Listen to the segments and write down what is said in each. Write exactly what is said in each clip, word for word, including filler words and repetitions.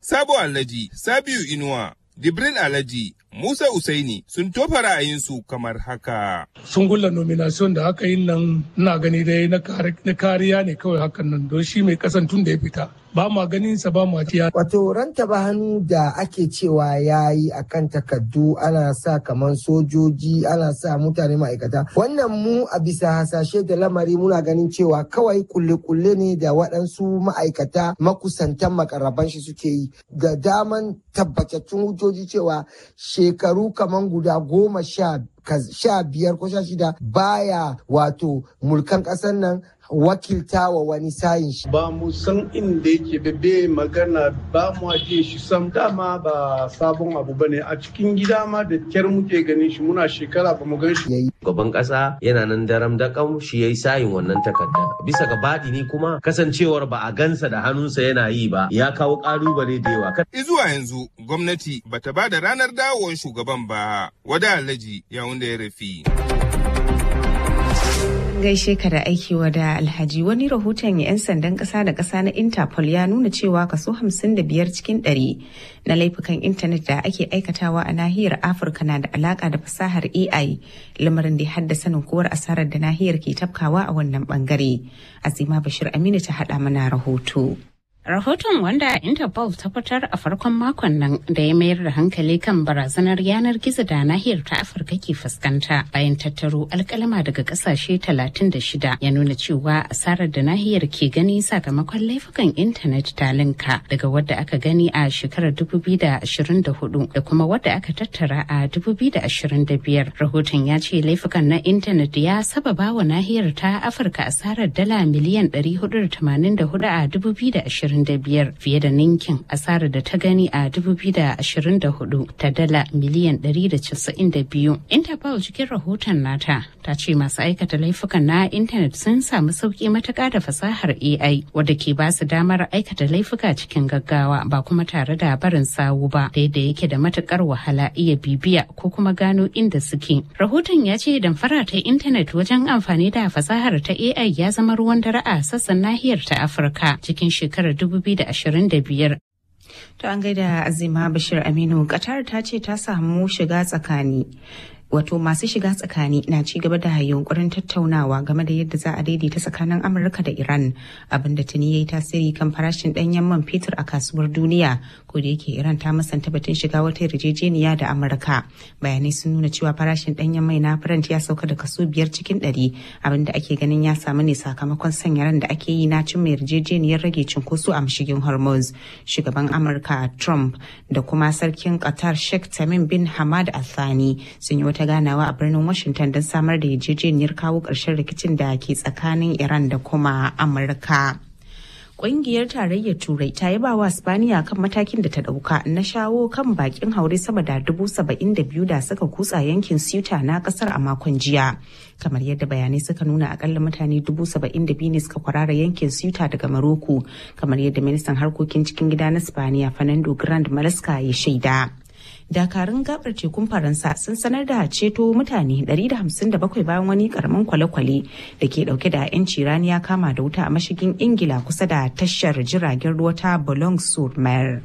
Sabo Alhaji, Sabiu Inuwa, Jibril Alhaji, Musa Usaini sun tofa ra'ayinsu kamar haka. Sun gulla nomination da aka yi nan ina gani dai na kariya ne kawai hakan nan don shi mai kasan tun da ya fita. Ba ma ganin sa ba ma tiya. Wato ranta ba hannu da ake cewa ya yi a kan takardu ana sa kamar sojoji ana sa mutane ma'aikata. Wannan mu a bisa hasashe da lamari muna ganin cewa kawai kulle-kulle ne da waɗansu ma'aikata makusantan makarraban shi suke yi. Da daman tabbatattun hujjoji cewa shekaru kamar guda goma sha sha biyar ko sha shida baya wato mulkan ƙasar nan wakilta wa wani sayin shi. Ba mu san inda yake bebe magana ba mu ajiye shi sam dama ba sabon abu ba ne a cikin gida ma da kyar muke ganin shi muna shekara ba mu gan shi. Gaban ƙasa yana nan daram da kam shi yayi sayin wannan takarda. Bisa ga baɗini kuma kasancewar ba a gansa da hannunsa yana yi ba ya kawo ƙalubale da yawa. Izuwa yanzu gwamnati bata ba da ranar dawowar shugaban ba. Wada Alhaji ya wanda ya rafi. Gaishe ka da aiki wada Alhaji. Wani rahoton 'yan sandan ƙasa da ƙasa na Interpol ya nuna cewa kaso hamsin da biyar cikin ɗari na laifukan intanet da ake aikatawa a nahiyar Afirka na da alaƙa da fasahar A I, lamarin da ya haddasa ninkuwar asarar da nahiyar ke tafkawa a wannan bangare. Azima Bashir Aminu ta haɗa mana rahoto. Rahoton wanda Interpol ta fitar a farkon makon nan da ya mayar da hankali kan barazanar yanar gizo da nahiyar ta Afirka ke fuskanta bayan tattaro alkalama daga kasashe talatin da shida ya nuna cewa asarar da nahiyar ke gani sakamakon laifukan intanet ta linka daga wadda aka gani a shekarar dubu biyu da ashirin da hudu da kuma wadda aka tattara a dubu biyu da ashirin da biyar. Rahoton ya ce laifukan na intanet ya sababa wa nahiyar ta Afirka asarar dala miliyan ɗari hudu da tamanin da hudu a dubu biyu da ashirin da biyar fiye da ninkin asarar da ta gani a dubu biyu da ashirin da hudu ta dala miliyan ɗari da casa'in da biyu. Interpol cikin rahoton nata ta ce masu aikata laifukan na intanet sun samu sauki matuƙa da fasahar A I wadda ke ba su damar aikata laifuka cikin gaggawa ba kuma tare da barin sawu ba da yadda yake da matuƙar wahala iya bibiya ko kuma gano inda suke. Rahoton ya ce damfara ta intanet wajen amfani da fasahar ta A I ya zama ruwan dare a sassan nahiyar ta Afirka cikin shekarar dubu biyu da ashirin da biyar. To an gaida Azima Bashir Aminu. Qatar ta ce ta samu shiga tsakani. Wato masu shiga tsakani na ci gaba da yunkurin tattaunawa game da yadda za a daidaita tsakanin Amurka da Iran, abinda tuni yayi tasiri kan farashin danyen man fetur a kasuwar duniya, ko da yake Iran ta musanta batun shiga wata yarjejeniya da Amurka. Bayanai sun nuna cewa farashin danyen mai na Brent ya sauka da kaso biyar cikin ɗari, abinda ake ganin ya samu ne sakamakon sanya ran da ake yi na cimma yarjejeniyar rage cunkoso a mashigin Hormuz. Shugaban Amurka Trump da kuma sarkin Qatar Sheikh Tamim bin Hamad Al Thani sun yi wata ganawa a birnin Washington don samar da yarjejeniyar kawo ƙarshen rikicin da ke tsakanin Iran da kuma Amurka. Ƙungiyar Tarayyar Turai ta yaba wa Spaniya kan matakin da ta ɗauka na shawo kan bakin haure sama da dubu saba'in da biyu da suka kutsa yankin Ceuta na ƙasar a makon jiya. Kamar yadda bayanai suka nuna akalla mutane dubu saba'in da biyu ne suka kwarara yankin Ceuta daga Maroko, kamar yadda ministan harkokin cikin gida na Spaniya Fernando Grande Maresca ya shaida. Dakarun gabar tekun Faransa sun sanar da ceto mutane ɗari da hamsin da bakwai bayan wani karamin kwale-kwale da ke dauke da 'yanci rani ya kama da wuta a mashigin Ingila kusa da tashar jiragen ruwa ta Boulogne-sur-Mer.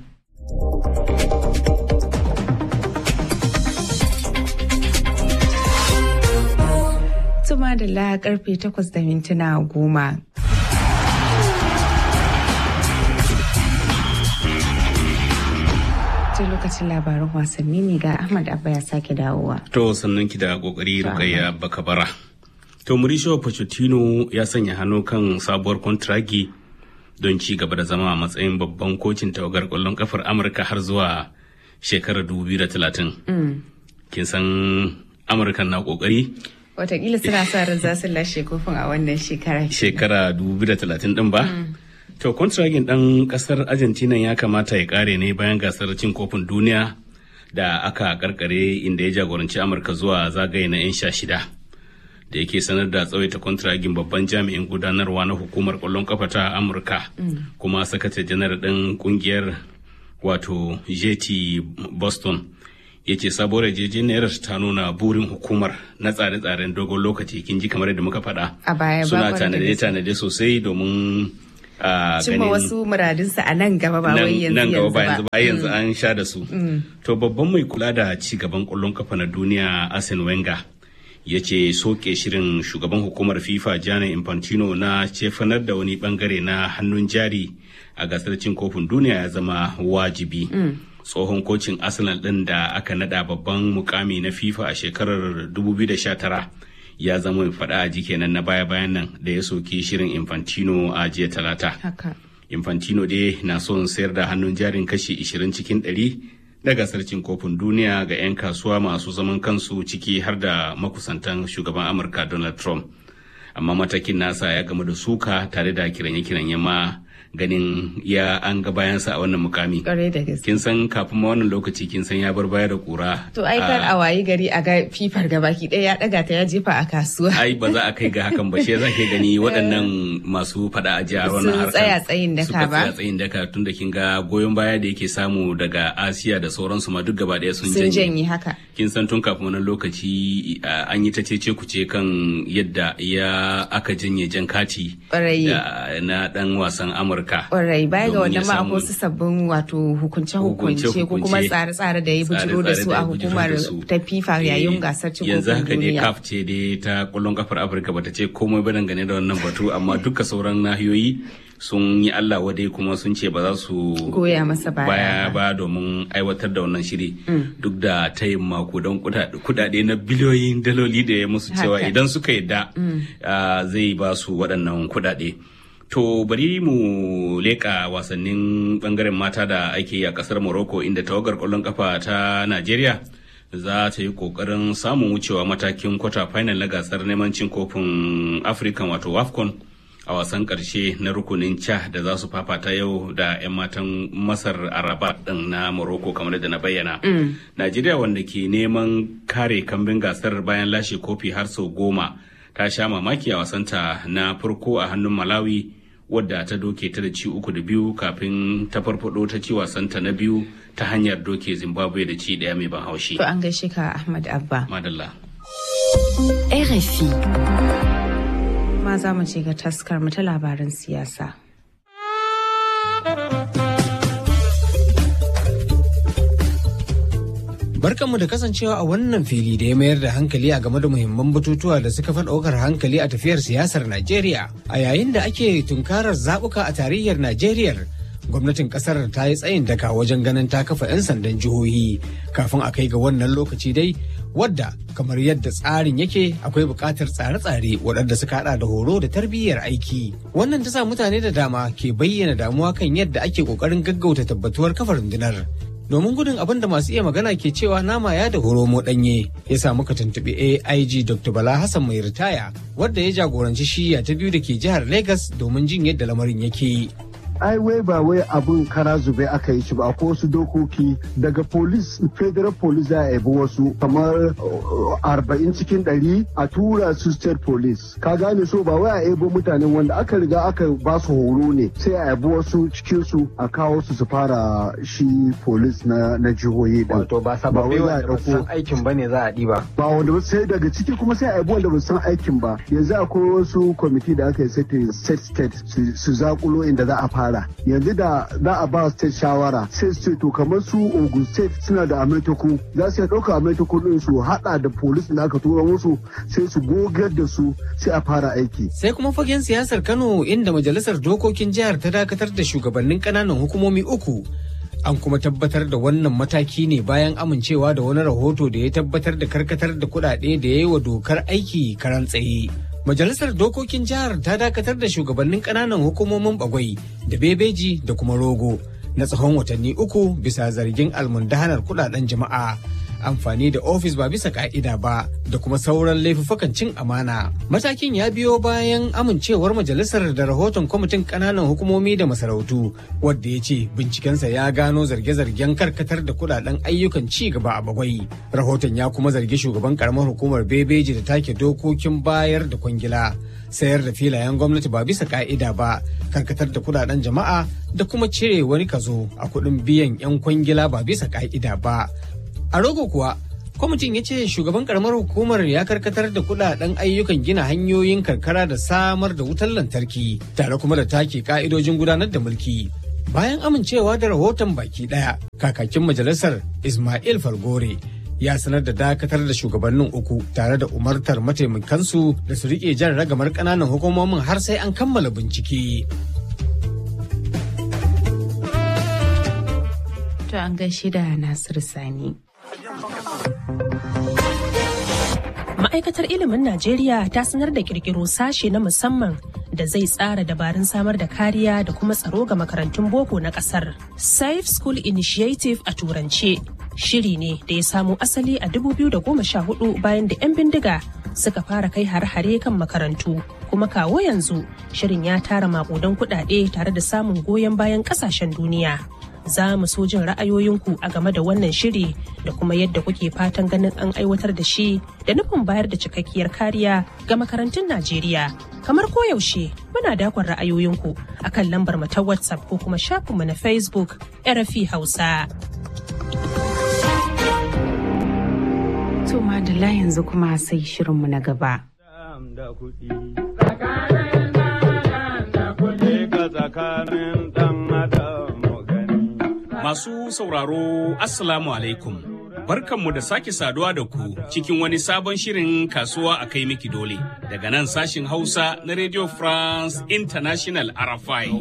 Tuma da la karfe takwas da mintuna goma. Lokacin labaran wasanni ne ga Ahmad Abba ya sake dawowa. To sannan ki da kokari Rukayya Bakabara. To Mauricio Pochettino ya sanya hannu kan sabuwar kontragi don ci gaba da zama a matsayin babban kocin tawagar kwallon kafar Amurka har zuwa shekarar dubu biyu da talatin. Kin san Amurka na kokari? Wataƙila suna sa ran za su lashe kofin a wannan shekara. Shekara dubu biyu da talatin din ba? To, kontragin ɗan ƙasar Argentina ya kamata ya ƙare ne bayan gasar cin kofin duniya da aka karkare inda ya jagoranci Amurka zuwa zagaye na 'yan sha shida. Da yake sanar da tsawaita kontragin babban jami'in gudanarwa na hukumar ƙwallon ƙafa ta Amurka, mm. kuma sakatare janar ɗin ƙungiyar wato J T Boston. Ya ce sabuwar yarjejeniyar ta nuna burin hukumar na tsare-tsaren dogon lokaci, kin ji kamar yadda muka faɗa. A baya suna tanade-tanade sosai domin cimma wasu muradinsa a nan gaba ba wai yanzu nan gaba ba yanzu yanzu ba yanzu an sha da su. To babban mai kula da ci gaban ƙwallon kafa na duniya Arsene Wenger ya ce soke shirin shugaban hukumar FIFA Gianni Infantino na cefanar da wani bangare na hannun jari a gasar cin kofin duniya ya zama wajibi. Tsohon kocin Arsenal ɗin da aka nada babban mukami na FIFA a shekarar dubu biyu da sha tara ya zama mai faɗa a ji kenan na baya-bayan nan da ya soki shirin Infantino a jiya talata. Infantino dai na son sayar da hannun jarin kashi ishirin cikin ɗari na gasar cin kofin duniya ga 'yan kasuwa masu zaman kansu ciki har da makusantan shugaban Amurka Donald Trump. Amma matakin nasa ya gamu da suka tare da kiranye-kiranye ma ganin ya an ga bayansa a wannan mukami. Kin san kafin ma wannan lokaci kin san ya bar baya da kura. To ai kar a wayi gari a ga fifar gabaki ɗaya ya ɗaga ta ya jefa a kasuwa. Ai ba za a kai ga hakan ba shi za ke gani waɗannan masu faɗa a jiya wannan harkar. Sun tsaya tsayin daka ba. Suka tsaya tsayin daka tun da kin ga goyon baya da yake samu daga Asiya da sauransu ma duk gaba ɗaya sun janye. Sun janye haka. Kin san tun kafin wannan lokaci an yi ta cece kuce kan yadda ya aka janye jan kati na ɗan wasan Amurka. Kwarai baya ga wannan ma akwai wasu sabbin wato hukunce-hukunce ko kuma tsare-tsare da ya bujiro da su a hukumar ta FIFA yayin gasar cin kofin duniya. Yanzu haka dai C A F ce dai ta kwallon kafar Afirka bata ce komai ba dangane da wannan batu amma duka sauran nahiyoyi sun yi Allah wadai kuma sun ce ba za su goya masa baya ba domin aiwatar da wannan shiri duk da tayin mako don kudade na biliyoyin daloli da ya musu cewa idan suka yadda zai ba su waɗannan kudade. To bari mu leƙa wasannin ɓangaren mata da ake yi a ƙasar Morocco inda tawagar ƙwallon ƙafa ta Najeriya za ta yi ƙoƙarin samun wucewa matakin kwata final na gasar neman cin kofin African wato WAFCON a wasan ƙarshe na rukunin ca da za su fafata yau da 'yan matan Masar a Rabat ɗin na Morocco kamar da na bayyana. Mm. Najeriya wanda ke neman kare kambin gasar bayan lashe kofi har sau goma ta sha mamaki a wasanta na farko a hannun Malawi wadda ta doke ta da ci uku da biyu kafin ta farfado ta ci wasanta na biyu ta hanyar doke Zimbabwe da ci daya mai ban haushi. To an gaishe ka Ahmad Abba. Madalla. R F I. Ma za mu ce ga taskar mu ta labaran siyasa. Barkanmu da kasancewa a wannan fili da ya mayar da hankali a game da muhimman batutuwa da suka fi ɗaukar hankali a tafiyar siyasar Najeriya. A yayin da ake tunkarar zaɓuka a tarayyar Najeriya, gwamnatin ƙasar ta yi tsayin daka wajen ganin ta kafa 'yan sandan jihohi. Kafin a kai ga wannan lokaci dai, wadda kamar yadda tsarin yake akwai buƙatar tsare-tsare waɗanda suka haɗa da horo da tarbiyyar aiki. Wannan ta sa mutane da dama ke bayyana damuwa kan yadda ake ƙoƙarin gaggauta tabbatuwar kafa rundunar. Domin gudun abin da masu iya magana ke cewa nama ya da horomo ɗanye, ya sa muka tuntuɓi A I G Doctor Bala Hassan mai ritaya, wadda ya jagoranci shiya ta biyu da ke jihar Legas domin jin yadda lamarin yake. ai wai ba wai abun kara zube aka yi shi ba, akwai wasu dokoki daga police federal police za a yabi wasu kamar arba'in cikin ɗari a tura su state police, ka gane, so ba wai a yabo mutanen wanda aka riga aka ba su horo ne sai a yabi wasu cikin su a kawo su su fara shi police na na jihohi da wato ba sababbi wanda ba san aikin bane za a diba ba wanda sai daga ciki kuma sai a yabi wanda ba san aikin ba. Yanzu akwai wasu kwamiti da aka yi state state su zakulo inda za a fara yanzu da za a ba state shawara sai su ce to kamar su Ogun state suna da ametoku za su ɗauka ametoku din su hada da police da aka tura musu sai su gogar da su sai a fara aiki. Sai kuma fagen siyasar Kano inda majalisar dokokin jihar ta dakatar da shugabannin kananan hukumomi uku. An kuma tabbatar da wannan mataki ne bayan amincewa da wani rahoto da ya tabbatar da karkatar da kuɗaɗe da ya yi wa dokar aiki karan tsaye. Majalisar Dokokin Jihar ta dakatar da shugabannin ƙananan hukumomin Bagwai da Bebeji da kuma Rogo na tsawon watanni uku bisa zargin almundahanar kuɗaɗen jama'a, amfani da ofis ba bisa ka'ida ba da kuma sauran laifuffukan cin amana. Matakin ya biyo bayan amincewar majalisar da rahoton kwamitin ƙananan hukumomi da masarautu wadda ya ce bincikensa ya gano zarge-zargen karkatar da kuɗaɗen ayyukan ci gaba a Bagwai. Rahoton ya kuma zargi shugaban karamar hukumar Bebeji da take dokokin bayar da kwangila, sayar da filayen gwamnati ba bisa ka'ida ba, karkatar da kuɗaɗen jama'a da kuma cire wani kaso a kuɗin biyan 'yan kwangila ba bisa ka'ida ba. A Rogo kuwa, Kwamitin ya ce shugaban karamar hukumar ya karkatar da kudaden ayyukan gina hanyoyin karkara da samar da wutar lantarki tare kuma da take ka'idojin gudanar da mulki. Bayan amincewa da rahoton baki daya, kakakin majalisar Ismail Falgore ya sanar da dakatar da shugabannin uku tare da umartar mataimakansu da su rike jan ragamar ƙananan hukumomin har sai an kammala bincike. To an gaishe da Nasir Sani. Ma'aikatar ilimin Najeriya ta sanar da kirkiro sashe na musamman da zai tsara dabarun samar da kariya da kuma tsaro ga makarantun boko na kasar. Safe School Initiative a turance shiri ne da ya samo asali a dubu biyu da goma sha hudu bayan da 'yan bindiga suka fara kai hare-hare kan makarantu. Kuma kawo yanzu shirin ya tara makudan kuɗaɗe tare da samun goyon bayan ƙasashen duniya. Za mu so jin ra'ayoyinku a game da wannan shiri da kuma yadda kuke fatan ganin an aiwatar da shi da nufin bayar da cikakkiyar kariya ga makarantun Najeriya. Kamar koyaushe muna dakon ra'ayoyinku akan lambar mu ta WhatsApp ko kuma shafinmu na Facebook R F I Hausa. To madalla yanzu kuma sai shirinmu na gaba. Masu sauraro, Assalamu alaikum. Barkanmu da sake saduwa da ku cikin wani sabon shirin kasuwa a kai miki dole. Daga nan sashin Hausa na Radio France International R F I.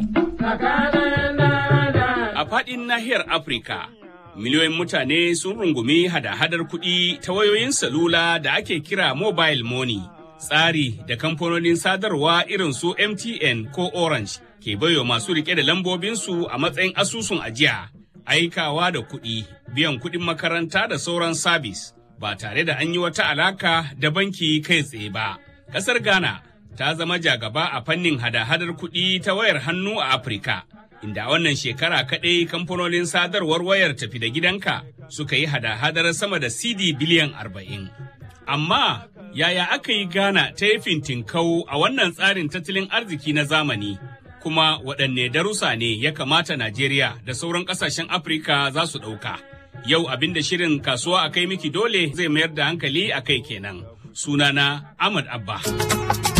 A faɗin nahiyar Afirka, miliyoyin mutane sun rungumi hada-hadar kuɗi ta wayoyin salula da ake kira mobile money. Tsari da kamfanonin sadarwa irin su M T N ko Orange ke baiwa masu rike da lambobinsu a matsayin asusun ajiya. Aikawa da kuɗi, biyan kuɗin makaranta da sauran sabis ba tare da an yi wata alaka da banki kai tsaye ba. Ƙasar Ghana ta zama jagaba a fannin hada-hadar kuɗi ta wayar hannu a Afirka, inda wannan shekara kaɗai kamfanonin sadarwar wayar tafi da gidanka suka yi hada-hadar sama da C D biliyan arba'in. Amma yaya aka yi Ghana ta yi fintinkau a wannan tsarin tattalin arziki na zamani? Kuma waɗanne darussa ne ya kamata Najeriya da sauran ƙasashen Afirka za su ɗauka. Yau abin da shirin kasuwa a kai miki dole zai mayar da hankali a kai kenan. Sunana Ahmad Abba.